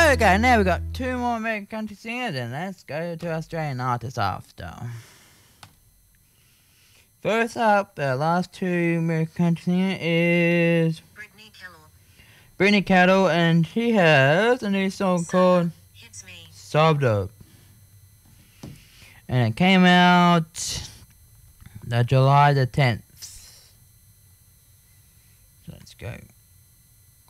Okay, now we got two more American country singers, and let's go to Australian artists after. First up, the last two American country singer is Brittany Kettle, and she has a new song called Sobbed Up. And it came out July the 10th. So let's go.